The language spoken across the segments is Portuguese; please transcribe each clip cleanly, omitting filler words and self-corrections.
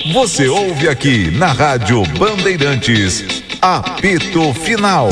Você ouve aqui na Rádio Bandeirantes, apito final.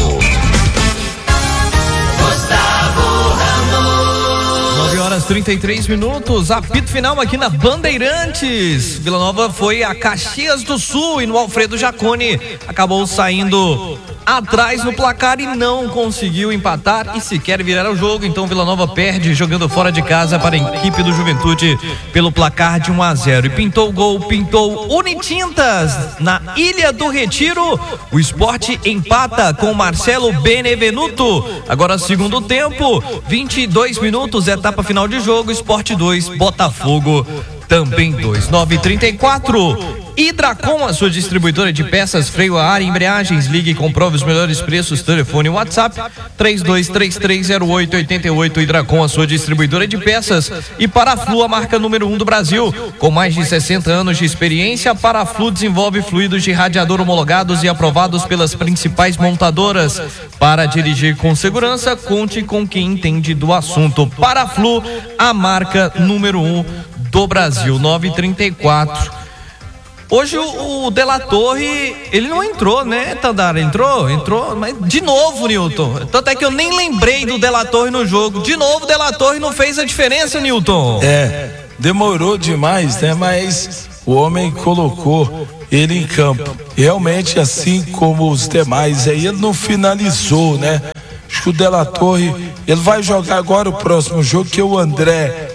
9h33, apito final aqui na Bandeirantes. Vila Nova foi a Caxias do Sul e no Alfredo Jaconi acabou saindo atrás no placar e não conseguiu empatar e sequer virar o jogo. Então Vila Nova perde jogando fora de casa para a equipe do Juventude pelo placar de 1-0. E pintou o gol, pintou Unitintas na Ilha do Retiro. O Sport empata com Marcelo Benevenuto. Agora segundo tempo, 22 minutos, etapa final de jogo. Sport 2, Botafogo também 2. 9h34. Hidracom, a sua distribuidora de peças, freio a ar e embreagens. Ligue e comprove os melhores preços. Telefone e WhatsApp 32330888. Hidracom, a sua distribuidora de peças. E Paraflu, a marca número 1 do Brasil. Com mais de 60 anos de experiência, Paraflu desenvolve fluidos de radiador homologados e aprovados pelas principais montadoras. Para dirigir com segurança, conte com quem entende do assunto. Paraflu, a marca número 1 do Brasil. 9h34. Hoje o De La Torre, ele não entrou, né, Tandara? Entrou, mas de novo, Nilton. Tanto é que eu nem lembrei do De La Torre no jogo. De novo, o De La Torre não fez a diferença, Nilton. Demorou demais, né? Mas o homem colocou ele em campo. Realmente, assim como os demais, aí ele não finalizou, né? Acho que o De La Torre, ele vai jogar agora o próximo jogo, que o André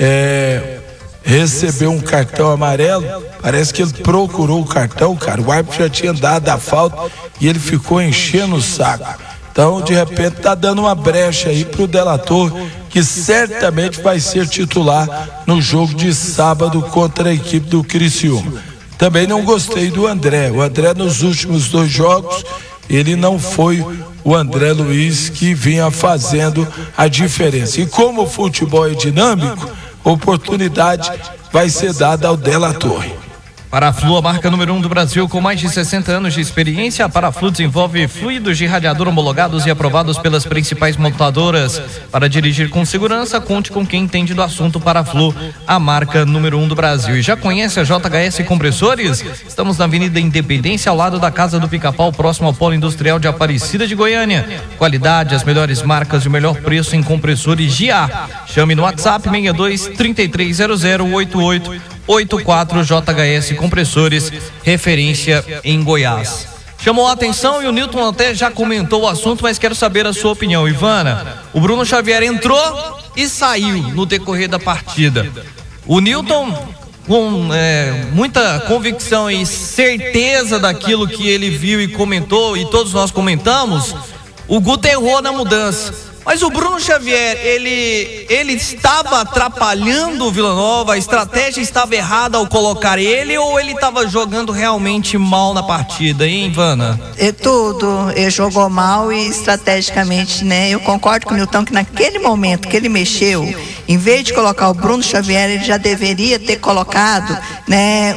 recebeu um cartão amarelo. Parece que ele procurou o cartão, cara. O árbitro já tinha dado a falta e ele ficou enchendo o saco. Então, de repente, tá dando uma brecha aí pro De La Torre, que certamente vai ser titular no jogo de sábado contra a equipe do Criciúma. Também não gostei do André. O André, nos últimos 2 jogos, ele não foi o André Luiz que vinha fazendo a diferença. E como o futebol é dinâmico, a oportunidade vai ser dada ao De La Torre. Paraflu, a marca número 1 do Brasil, com mais de 60 anos de experiência. A Paraflu desenvolve fluidos de radiador homologados e aprovados pelas principais montadoras. Para dirigir com segurança, conte com quem entende do assunto. Paraflu, a marca número 1 do Brasil. E já conhece a JHS Compressores? Estamos na Avenida Independência, ao lado da Casa do Pica-Pau, próximo ao Polo Industrial de Aparecida de Goiânia. Qualidade, as melhores marcas e o melhor preço em compressores de ar. Chame no WhatsApp 62 3300 8884 JHS Compressores, referência em Goiás. Chamou a atenção e o Nilton até já comentou o assunto, mas quero saber a sua opinião. Ivana, o Bruno Xavier entrou e saiu no decorrer da partida. O Nilton, com muita convicção e certeza daquilo que ele viu e comentou, e todos nós comentamos, o Guto errou na mudança. Mas o Bruno Xavier, ele estava atrapalhando o Vila Nova, a estratégia estava errada ao colocar ele, ou ele estava jogando realmente mal na partida, hein, Ivana? Tudo, ele jogou mal e estrategicamente, né? Eu concordo com o Nilton que naquele momento que ele mexeu, em vez de colocar o Bruno Xavier, ele já deveria ter colocado, né,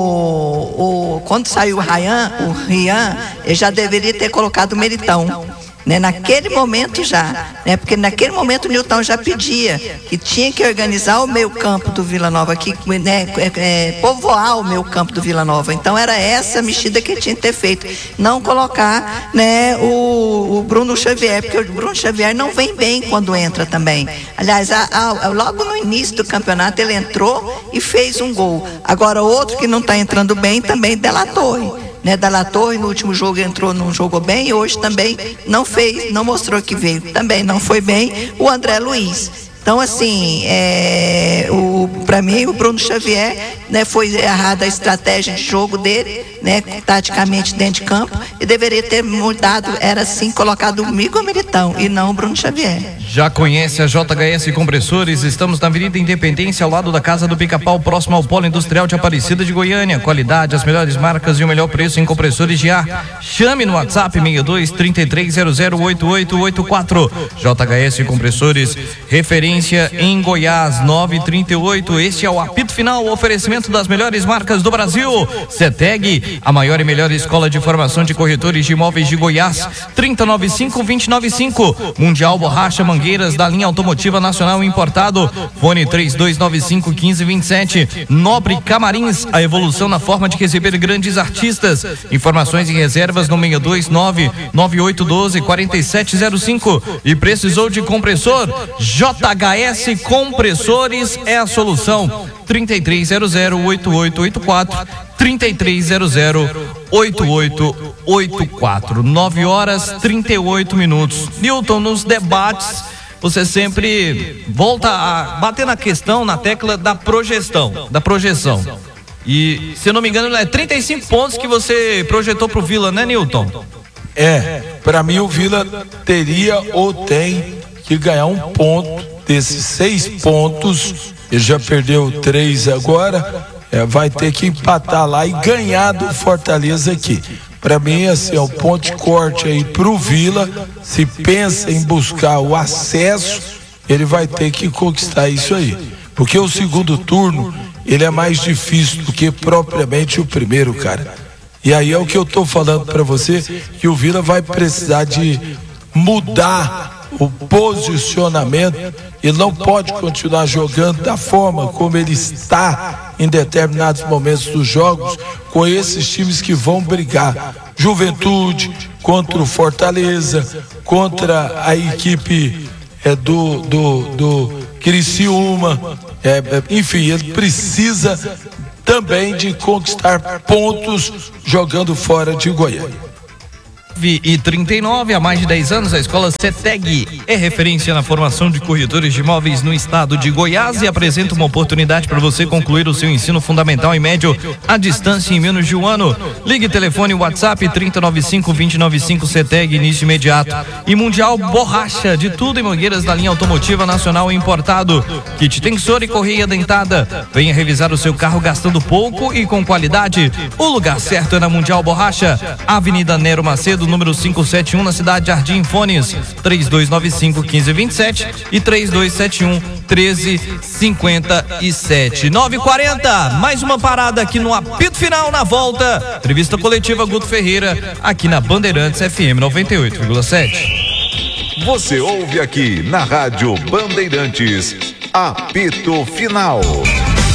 quando saiu o Rian, ele já deveria ter colocado o Meritão. Né, naquele momento já, né, porque naquele momento o Nilton já pedia que tinha que organizar o meio campo do Vila Nova aqui, né, povoar o meio campo do Vila Nova. Então era essa mexida que ele tinha que ter feito, não colocar, né, o Bruno Xavier, porque o Bruno Xavier não vem bem quando entra também. Aliás, logo no início do campeonato ele entrou e fez um gol. Agora outro que não está entrando bem também, De La Torre. Né, De La Torre no último jogo entrou, não jogou bem, e hoje também não fez, não mostrou que veio, também não foi bem o André Luiz. Então, assim, para mim, o Bruno Xavier, né, foi errada a estratégia de jogo dele, né, taticamente dentro de campo, e deveria ter mudado, era assim, colocado o Miguel Militão e não o Bruno Xavier. Já conhece a JHS Compressores? Estamos na Avenida Independência, ao lado da Casa do Pica-Pau, próximo ao Polo Industrial de Aparecida de Goiânia. Qualidade, as melhores marcas e o melhor preço em compressores de ar. Chame no WhatsApp 62 3300 8884. JHS Compressores, referência em Goiás. 9h38. Este é o apito final, o oferecimento das melhores marcas do Brasil. CETEG, a maior e melhor escola de formação de corretores de imóveis de Goiás. 3095-295. Mundial Borracha Mangueira mangueiras da linha automotiva nacional importado. Fone 3295-1527. Nobre Camarins, a evolução na forma de receber grandes artistas. Informações e reservas no 629-9812-4705. E precisou de compressor? JHS Compressores é a solução. 3300-8884, 3300-8884. 9h38. Newton, nos debates, você sempre volta a bater na questão, na tecla da projeção. E, se eu não me engano, é 35 pontos que você projetou pro Vila, né, Newton? Para mim o Vila teria ou tem que ganhar um ponto desses 6 pontos. Ele já perdeu 3 agora, vai ter que empatar lá e ganhar do Fortaleza aqui. Para mim, assim, é o ponto de corte aí pro Vila. Se pensa em buscar o acesso, ele vai ter que conquistar isso aí. Porque o segundo turno, ele é mais difícil do que propriamente o primeiro, cara. E aí é o que eu tô falando para você, que o Vila vai precisar de mudar o posicionamento. Ele não pode continuar jogando da forma como ele está em determinados momentos dos jogos, com esses times que vão brigar. Juventude contra o Fortaleza, contra a equipe do Criciúma, enfim, ele precisa também de conquistar pontos jogando fora de Goiânia. E 39, há mais de 10 anos, a escola CETEG é referência na formação de corretores de imóveis no estado de Goiás e apresenta uma oportunidade para você concluir o seu ensino fundamental e médio à distância em menos de um ano. Ligue, telefone, WhatsApp 3095-295 CETEG, início imediato. E Mundial Borracha, de tudo em mangueiras da linha automotiva nacional importado. Kit tensor e correia dentada. Venha revisar o seu carro gastando pouco e com qualidade. O lugar certo é na Mundial Borracha, Avenida Nero Macedo, número 571, na cidade de Jardim. Fones 3295-1527 e 3271-1357. 9h40, mais uma parada aqui no apito final. Na volta, entrevista coletiva Guto Ferreira, aqui na Bandeirantes FM 98,7. Você ouve aqui na Rádio Bandeirantes, apito final.